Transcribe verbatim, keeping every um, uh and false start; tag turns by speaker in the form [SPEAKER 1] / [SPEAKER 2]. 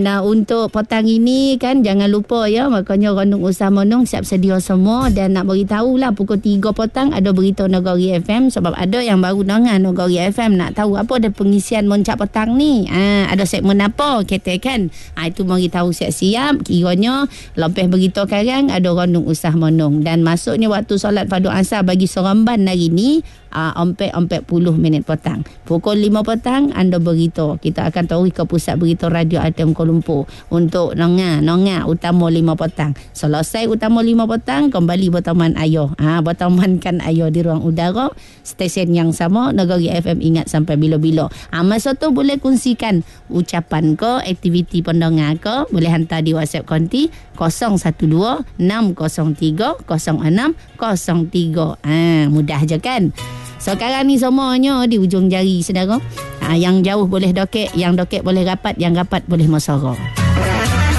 [SPEAKER 1] Nah, untuk petang ini kan jangan lupa ya, makanya Rondong Usah Monong siap sedia semua. Dan nak beritahu lah pukul tiga petang ada berita Negeri F M. Sebab ada yang baru dengar Negeri F M nak tahu apa ada pengisian Moncak Petang ni. Ha, ada segmen apa kata kan. Ha, itu beritahu siap-siap. Kiranya lepas berita sekarang ada Rondong Usah Monong. Dan masuknya waktu solat fardu asar bagi Seremban hari ni uh, empat puluh minit petang. Pukul lima petang anda berita. Kita akan tahu ke pusat berita Radio Atem Kuala Lumpur untuk nonga nonga utama lima petang. Selesai utama lima petang kembali berteman ayo. Ha, bertemankan ayo di ruang udara stesen yang sama Negeri F M. Ingat sampai bila-bila. Ha, masa tu boleh kongsikan ucapan ke, aktiviti pendengar ke, boleh hantar di WhatsApp konti kosong satu dua enam kosong tiga kosong enam kosong tiga. Ha, mudah je kan. Sekarang ni semuanya di ujung jari saudara. Ha, yang jauh boleh dokek, yang dokek boleh rapat, yang rapat boleh mesara.